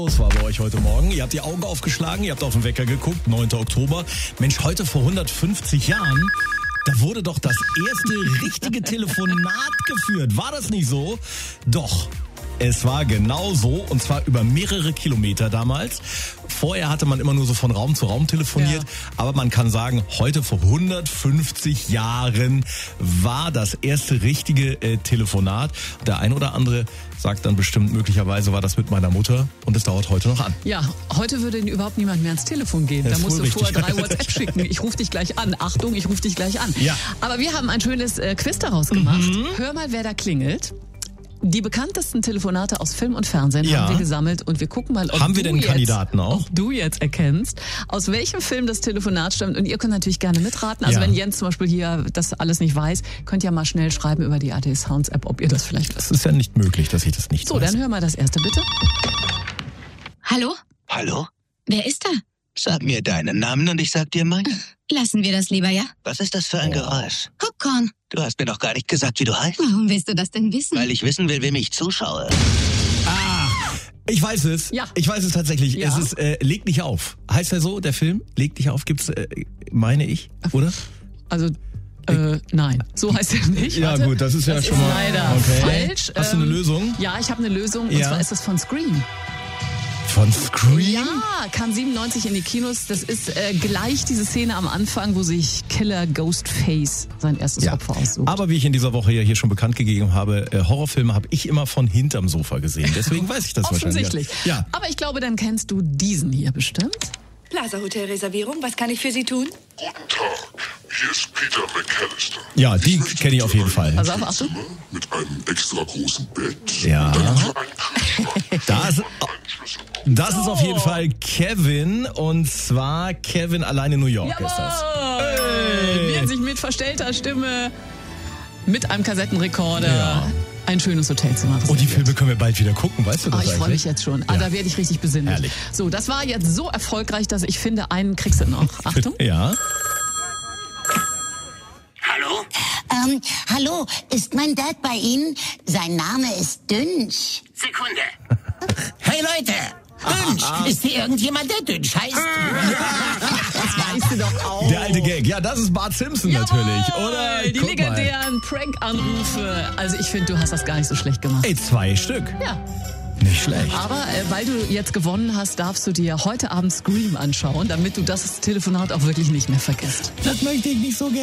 Was war bei euch heute Morgen? Ihr habt die Augen aufgeschlagen, ihr habt auf den Wecker geguckt, 9. Oktober. Mensch, heute vor 150 Jahren, da wurde doch das erste richtige Telefonat geführt. War das nicht so? Doch. Es war genau so, und zwar über mehrere Kilometer damals. Vorher hatte man immer nur so von Raum zu Raum telefoniert. Ja. Aber man kann sagen, heute vor 150 Jahren war das erste richtige Telefonat. Der ein oder andere sagt dann bestimmt, möglicherweise war das mit meiner Mutter und es dauert heute noch an. Ja, heute würde überhaupt niemand mehr ans Telefon gehen. Da musst du vorher 3 WhatsApp schicken. Ich rufe dich gleich an. Achtung, ich rufe dich gleich an. Ja. Aber wir haben ein schönes Quiz daraus gemacht. Hör mal, wer da klingelt. Die bekanntesten Telefonate aus Film und Fernsehen haben wir gesammelt und wir gucken mal, ob du jetzt erkennst, aus welchem Film das Telefonat stammt. Und ihr könnt natürlich gerne mitraten. Also wenn Jens zum Beispiel hier das alles nicht weiß, könnt ihr mal schnell schreiben über die AD Sounds App, ob ihr das vielleicht wisst. Es ist ja nicht möglich, dass ich das nicht weiß. So, dann hör mal das erste bitte. Hallo? Hallo? Wer ist da? Sag mir deinen Namen und ich sag dir meinen. Lassen wir das lieber, ja? Was ist das für ein Geräusch? Popcorn. Du hast mir doch gar nicht gesagt, wie du heißt. Warum willst du das denn wissen? Weil ich wissen will, wem ich zuschaue. Ich weiß es. Ja. Ich weiß es tatsächlich. Ja. Es ist Leg dich auf. Heißt er so, der Film? Leg dich auf gibt's, meine ich, oder? Also, nein. So heißt er nicht. Ja, Warte. gut, das ist ja schon mal leider falsch. Hast du eine Lösung? Ja, ich habe eine Lösung. Und zwar ist das von Scream. Von Scream? Ja, kam 97 in die Kinos. Das ist gleich diese Szene am Anfang, wo sich Killer Ghostface sein erstes Opfer aussucht. Aber wie ich in dieser Woche ja hier schon bekannt gegeben habe, Horrorfilme habe ich immer von hinterm Sofa gesehen. Deswegen weiß ich das offensichtlich. Wahrscheinlich. Ja. Aber ich glaube, dann kennst du diesen hier bestimmt. Plaza Hotel Reservierung, was kann ich für Sie tun? Guten Tag, hier ist Peter McAllister. Ja, die kenne ich auf jeden Fall. Also auf Achtung. Mit einem extra großen Bett. Ja. Das Das ist auf jeden Fall Kevin, und zwar Kevin allein in New York. Jawohl. Ist das. Wie er sich mit verstellter Stimme, mit einem Kassettenrekorder ein schönes Hotelzimmer. Und die Filme können wir bald wieder gucken, weißt du das ich freue mich jetzt schon. Da werde ich richtig besinnlich. Herrlich. So, das war jetzt so erfolgreich, dass ich finde, einen kriegst du noch. Achtung. Ja. Hallo? Hallo, ist mein Dad bei Ihnen? Sein Name ist Dünsch. Sekunde. Hey Leute, Dünsch, ist hier irgendjemand, der Dünsch heißt? Das weißt du doch auch. Der alte Gag. Ja, das ist Bart Simpson natürlich, oder? Die legendären Prank-Anrufe. Also ich finde, du hast das gar nicht so schlecht gemacht. 2 Stück. Ja. Nicht schlecht. Aber weil du jetzt gewonnen hast, darfst du dir heute Abend Scream anschauen, damit du das Telefonat auch wirklich nicht mehr vergisst. Das möchte ich nicht so gerne.